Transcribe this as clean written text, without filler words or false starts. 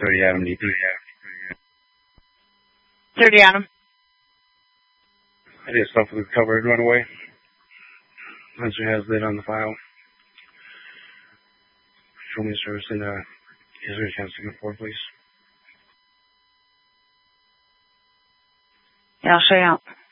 30 Adam DP. 30 Adam. I did stuff with the cover and run away. Spencer has that on the file. Show me service and is there a chance to go forward, please? Yeah, I'll show you out.